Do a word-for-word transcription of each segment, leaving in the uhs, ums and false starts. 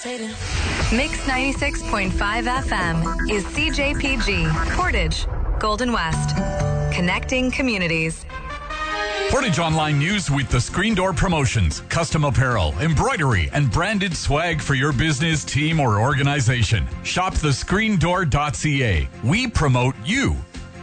Mix ninety-six point five F M is C J P G, Portage, Golden West. Connecting communities. Portage Online News with the Screen Door Promotions. Custom apparel, embroidery, and branded swag for your business, team, or organization. Shop the screen door dot c a. We promote you.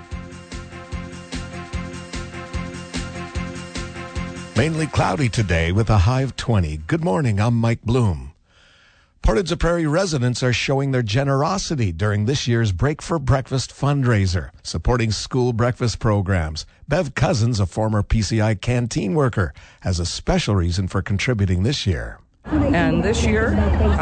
Mainly cloudy today with a high of twenty. Good morning, I'm Mike Bloom. Portage Prairie residents are showing their generosity during this year's Break for Breakfast fundraiser, supporting school breakfast programs. Bev Cousins, a former P C I canteen worker, has a special reason for contributing this year. And this year,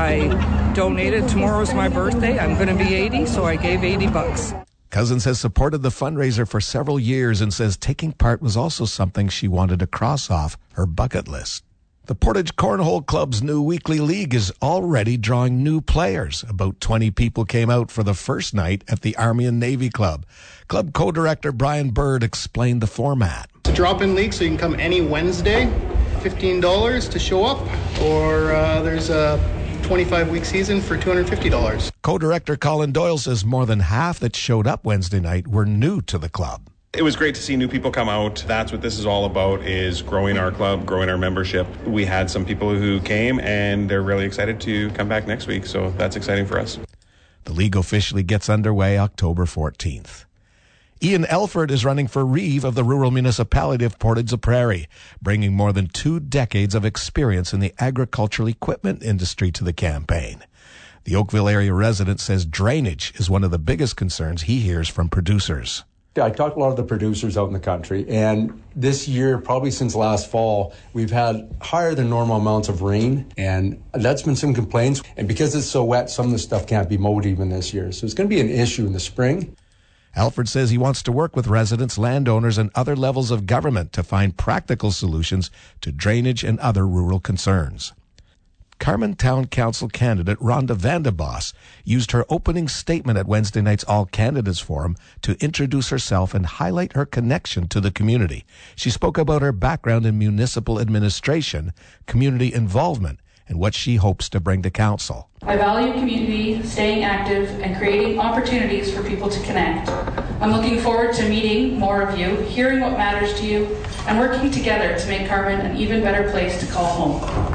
I donated. Tomorrow's my birthday. I'm going to be eighty, so I gave eighty bucks. Cousins has supported the fundraiser for several years and says taking part was also something she wanted to cross off her bucket list. The Portage Cornhole Club's new weekly league is already drawing new players. About twenty people came out for the first night at the Army and Navy Club. Club co-director Brian Bird explained the format. It's a drop-in league, so you can come any Wednesday, fifteen dollars to show up, or uh, there's a twenty-five week season for two hundred fifty dollars. Co-director Colin Doyle says more than half that showed up Wednesday night were new to the club. It was great to see new people come out. That's what this is all about, is growing our club, growing our membership. We had some people who came, and they're really excited to come back next week, so that's exciting for us. The league officially gets underway October fourteenth. Ian Elford is running for Reeve of the rural municipality of Portage-la-Prairie, bringing more than two decades of experience in the agricultural equipment industry to the campaign. The Oakville area resident says drainage is one of the biggest concerns he hears from producers. I talked to a lot of the producers out in the country, and this year, probably since last fall, we've had higher than normal amounts of rain, and that's been some complaints. And because it's so wet, some of the stuff can't be mowed even this year. So it's going to be an issue in the spring. Alfred says he wants to work with residents, landowners, and other levels of government to find practical solutions to drainage and other rural concerns. Carman Town Council candidate Rhonda Vandeboss used her opening statement at Wednesday night's All Candidates Forum to introduce herself and highlight her connection to the community. She spoke about her background in municipal administration, community involvement, and what she hopes to bring to council. I value community, staying active, and creating opportunities for people to connect. I'm looking forward to meeting more of you, hearing what matters to you, and working together to make Carman an even better place to call home.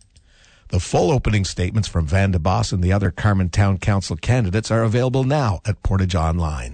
The full opening statements from Vandeboss and the other Carman Town Council candidates are available now at Portage Online.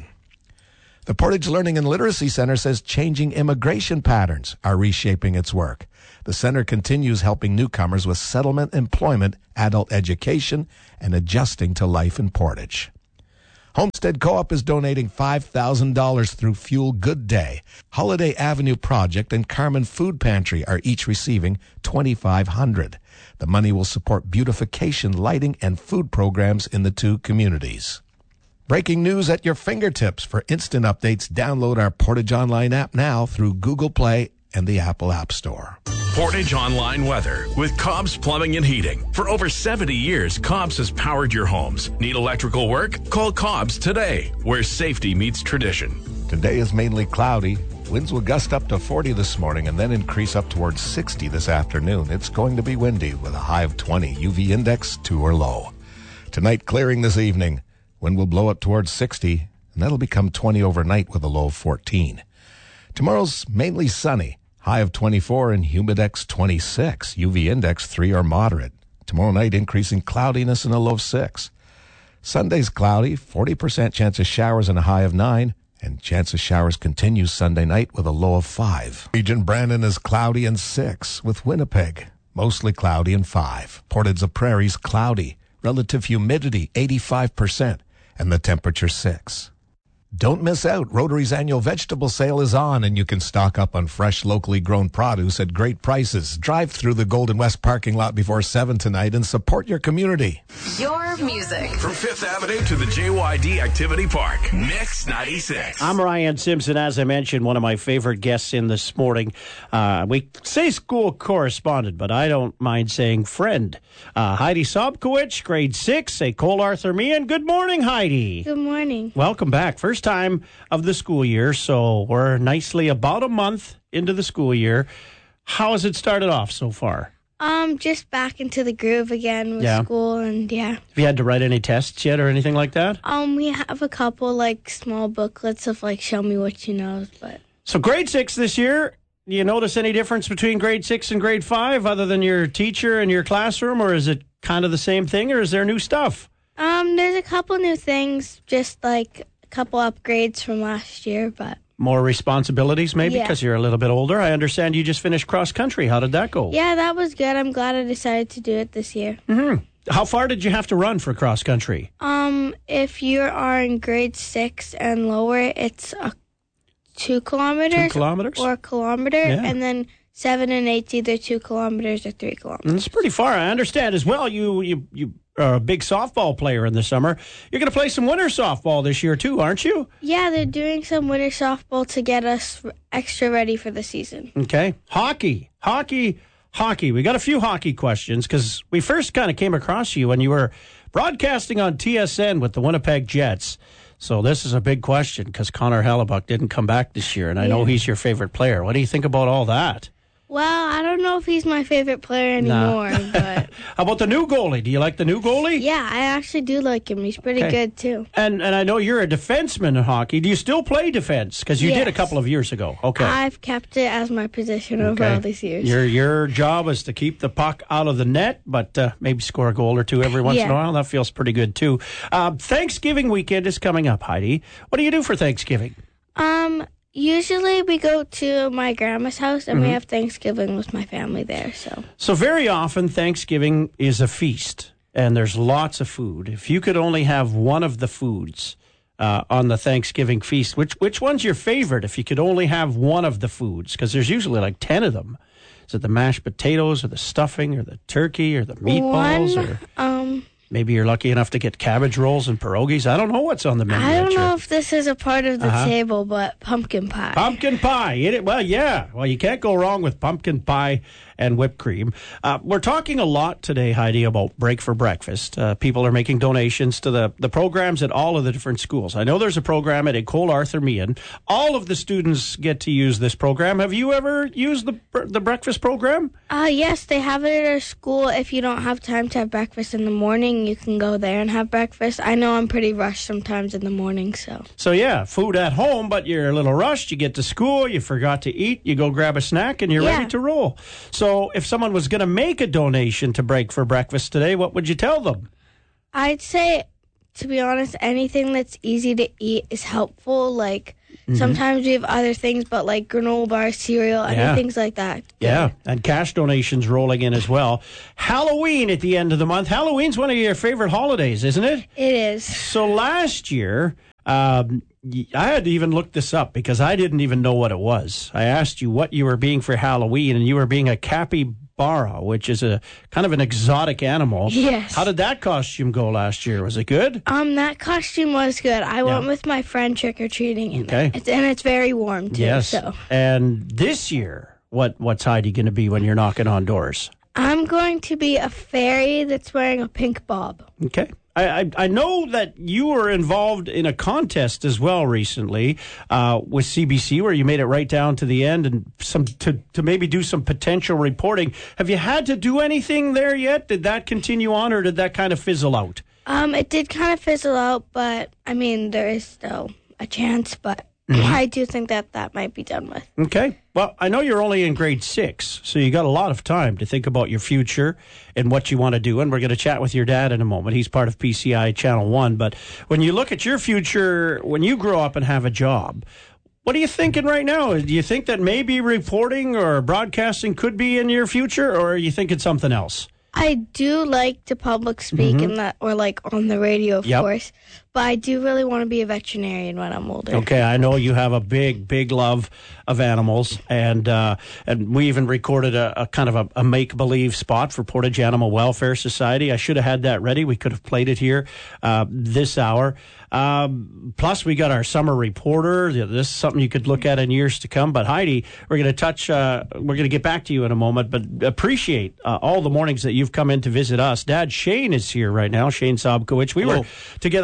The Portage Learning and Literacy Center says changing immigration patterns are reshaping its work. The center continues helping newcomers with settlement, employment, adult education, and adjusting to life in Portage. Homestead Co-op is donating five thousand dollars through Fuel Good Day. Holiday Avenue Project and Carman Food Pantry are each receiving twenty-five hundred dollars. The money will support beautification, lighting, and food programs in the two communities. Breaking news at your fingertips. For instant updates, download our Portage Online app now through Google Play and the Apple App Store. Portage Online weather with Cobb's Plumbing and Heating. For over seventy years, Cobb's has powered your homes. Need electrical work? Call Cobb's today, where safety meets tradition. Today is mainly cloudy. Winds will gust up to forty this morning and then increase up towards sixty this afternoon. It's going to be windy with a high of twenty. U V index two or low. Tonight, clearing this evening. Wind will blow up towards sixty, and that'll become twenty overnight with a low of fourteen. Tomorrow's mainly sunny. High of twenty-four and humidex twenty-six. U V index three or moderate. Tomorrow night, increasing cloudiness and a low of six. Sunday's cloudy, forty percent chance of showers and a high of nine. And chance of showers continues Sunday night with a low of five. Region Brandon is cloudy and six, with Winnipeg mostly cloudy and five. Portage-la-Prairie's cloudy. Relative humidity eighty-five percent, and the temperature six. Don't miss out. Rotary's annual vegetable sale is on, and you can stock up on fresh, locally grown produce at great prices. Drive through the Golden West parking lot before seven tonight and support your community. Your music. From Fifth Avenue to the J Y D Activity Park. Mix ninety-six. I'm Ryan Simpson. As I mentioned, one of my favorite guests in this morning. Uh, we say school correspondent, but I don't mind saying friend. Uh, Heidi Sobkowicz, grade six, a Cole Arthur Meehan. Good morning, Heidi. Good morning. Welcome back. First time of the school year, so we're nicely about a month into the school year. How has it started off so far? Um, just back into the groove again with Yeah. school, and yeah. Have you had to write any tests yet or anything like that? Um, we have a couple like small booklets of like show me what you know, but So grade six this year, do you notice any difference between grade six and grade five other than your teacher and your classroom, or is it kind of the same thing, or is there new stuff? um, there's a couple new things, just like a couple upgrades from last year, but More responsibilities maybe Yeah. because you're a little bit older. I understand you just finished cross country. How did that go? yeah, that was good. I'm glad I decided to do it this year. Mm-hmm. How far did you have to run for cross country? Um, if you are in grade six and lower, it's a two kilometers, Two kilometers? or a kilometer, Yeah. and then seven and eight's either two kilometers or three kilometers. It's pretty far. I understand as well. You you you are a big softball player in the summer. You're going to play some winter softball this year too, aren't you? Yeah, they're doing some winter softball to get us extra ready for the season. Okay. Hockey, hockey, hockey. We got a few hockey questions because we first kind of came across you when you were broadcasting on T S N with the Winnipeg Jets. So this is a big question because Connor Hellebuck didn't come back this year, and I know he's your favorite player. What do you think about all that? Well, I don't know if he's my favorite player anymore, but How about the new goalie? Do you like the new goalie? yeah, I actually do like him. He's pretty Okay. good too. And and I know you're a defenseman in hockey. Do you still play defense? Because you did a Yes. couple of years ago. Okay. I've kept it as my position over Okay. all these years. Your your job is to keep the puck out of the net, but uh, maybe score a goal or two every once in a Yeah. while. That feels pretty good too. Uh, Thanksgiving weekend is coming up, Heidi. What do you do for Thanksgiving? Um, usually we go to my grandma's house and we Mhm. have Thanksgiving with my family there. So So very often Thanksgiving is a feast, and there's lots of food. If you could only have one of the foods uh, on the Thanksgiving feast, which which one's your favorite? If you could only have one of the foods, because there's usually like ten of them. Is it the mashed potatoes, or the stuffing, or the turkey, or the meatballs, one, or um, maybe you're lucky enough to get cabbage rolls and pierogies? I don't know what's on the menu. I that don't year. know if this is a part of the Uh-huh. table, but pumpkin pie. Pumpkin pie. It, well, yeah. Well, you can't go wrong with pumpkin pie and whipped cream. Uh, we're talking a lot today, Heidi, about Break for Breakfast. Uh, people are making donations to the, the programs at all of the different schools. I know there's a program at École Arthur Meehan. All of the students get to use this program. Have you ever used the the breakfast program? Uh, yes, they have it at our school. If you don't have time to have breakfast in the morning, you can go there and have breakfast. I know I'm pretty rushed sometimes in the morning, so. So, yeah, food at home, but you're a little rushed. You get to school, you forgot to eat, you go grab a snack, and you're Yeah. ready to roll. So if someone was going to make a donation to Break for Breakfast today, what would you tell them? I'd say, to be honest, anything that's easy to eat is helpful. Like, Mhm. sometimes we have other things, but like granola bars, cereal, Yeah. any things like that. Yeah, and cash donations rolling in as well. Halloween at the end of the month. Halloween's one of your favorite holidays, isn't it? It is. So last year, um, y- I had to even look this up because I didn't even know what it was. I asked you what you were being for Halloween, and you were being a capybara, which is a kind of an exotic animal. Yes. How did that costume go last year? Was it good? Um, that costume was good. I went with my friend trick or treating, and Okay. it's, and it's very warm too. Yes. So And this year, what what's Heidi going to be when you're knocking on doors? I'm going to be a fairy that's wearing a pink bob. Okay. I, I, I know that you were involved in a contest as well recently uh, with C B C where you made it right down to the end and some to, to maybe do some potential reporting. Have you had to do anything there yet? Did that continue on or did that kind of fizzle out? Um, it did kind of fizzle out, but I mean, there is still a chance, but Mhm. I do think that that might be done with. Okay. Well, I know you're only in grade six, so you got a lot of time to think about your future and what you want to do. And we're going to chat with your dad in a moment. He's part of P C I Channel one. But when you look at your future, when you grow up and have a job, what are you thinking right now? Do you think that maybe reporting or broadcasting could be in your future, or are you thinking something else? I do like to public speak Mhm. and that, or like on the radio, of Yep. course. But I do really want to be a veterinarian when I'm older. Okay, I know you have a big, big love of animals, and uh, and we even recorded a, a kind of a, a make-believe spot for Portage Animal Welfare Society. I should have had that ready. We could have played it here uh, this hour. Um, plus, we got our summer reporter. This is something you could look at in years to come. But Heidi, we're going to touch. Uh, we're going to get back to you in a moment. But appreciate uh, all the mornings that you've come in to visit us. Dad Shane is here right now. Shane Sobkowicz. We Hello. were together last week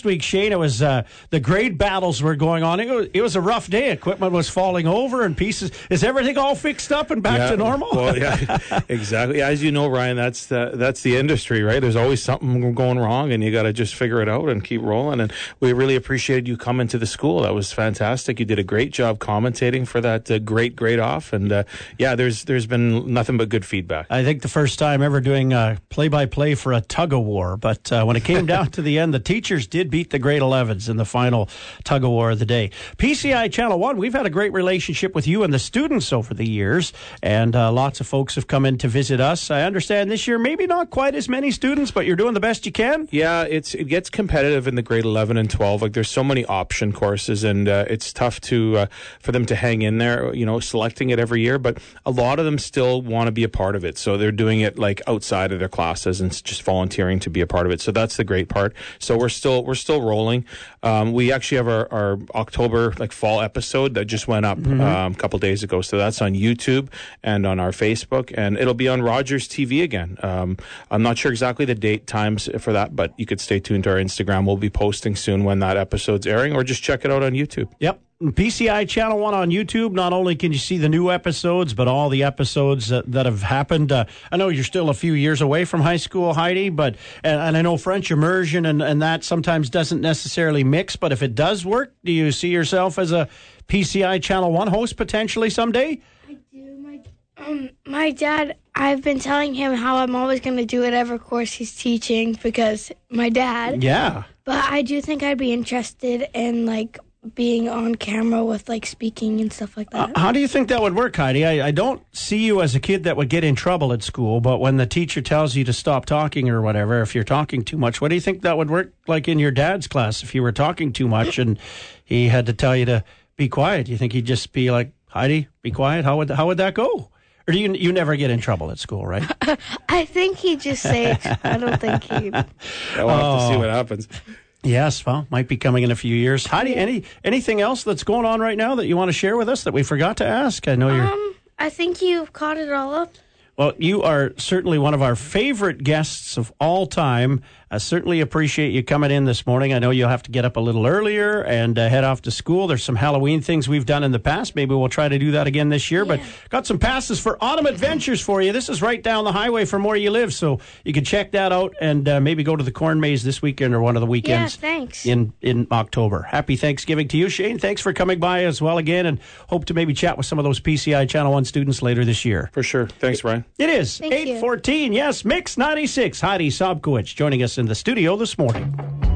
week, Shane, it was uh, the grade battles were going on. It was, it was a rough day. Equipment was falling over and pieces. Is everything all fixed up and back yeah, to normal? Well, yeah, exactly. As you know, Ryan, that's the, that's the industry, right? There's always something going wrong, and you got to just figure it out and keep rolling. And we really appreciated you coming to the school. That was fantastic. You did a great job commentating for that uh, great grade off. And uh, yeah, there's there's been nothing but good feedback. I think the first time ever doing uh, play-by-play for a tug-of-war. But uh, when it came down to the end, the teachers did beat the grade elevens in the final tug-of-war of the day. P C I Channel one, we've had a great relationship with you and the students over the years, and uh, lots of folks have come in to visit us. I understand this year maybe not quite as many students, but you're doing the best you can? Yeah, it's it gets competitive in the grade eleven and twelve. Like, there's so many option courses, and uh, it's tough to uh, for them to hang in there, you know, selecting it every year. But a lot of them still want to be a part of it, so they're doing it like outside of their classes and just volunteering to be a part of it. So that's the great part. So we're still we're still rolling. Um, we actually have our, our October like fall episode that just went up mm-hmm. um, a couple days ago. So that's on YouTube and on our Facebook, and it'll be on Rogers T V again. Um, I'm not sure exactly the date times for that, but you could stay tuned to our Instagram. We'll be posting soon when that episode's airing, or just check it out on YouTube. Yep. P C I Channel one on YouTube. Not only can you see the new episodes, but all the episodes that, that have happened. Uh, I know you're still a few years away from high school, Heidi, but and, and I know French immersion and, and that sometimes doesn't necessarily mix, but if it does work, do you see yourself as a P C I Channel one host potentially someday? I do. My, um, my dad, I've been telling him how I'm always going to do whatever course he's teaching because my dad. Yeah. But I do think I'd be interested in, like, being on camera with, like, speaking and stuff like that. Uh, how do you think that would work, Heidi? I, I don't see you as a kid that would get in trouble at school, but when the teacher tells you to stop talking or whatever, if you're talking too much, what do you think that would work like in your dad's class if you were talking too much and he had to tell you to be quiet? Do you think he'd just be like, Heidi, be quiet? How would how would that go? Or do you you never get in trouble at school, right? I think he'd just say it. I don't think he'd. Yeah, we'll have oh. to see what happens. Yes, well, might be coming in a few years. Heidi, any anything else that's going on right now that you want to share with us that we forgot to ask? I know you're... Um, I think you've caught it all up. Well, you are certainly one of our favorite guests of all time. I certainly appreciate you coming in this morning. I know you'll have to get up a little earlier and uh, head off to school. There's some Halloween things we've done in the past. Maybe we'll try to do that again this year. Yeah. But got some passes for Autumn Adventures for you. This is right down the highway from where you live, so you can check that out and uh, maybe go to the Corn Maze this weekend or one of the weekends. Yeah, thanks. In, in October. Happy Thanksgiving to you, Shane. Thanks for coming by as well again, and hope to maybe chat with some of those P C I Channel one students later this year. For sure. Thanks, Ryan. It is Thank eight fourteen. Yes, Mix ninety-six. Heidi Sobkowicz joining us in the studio this morning.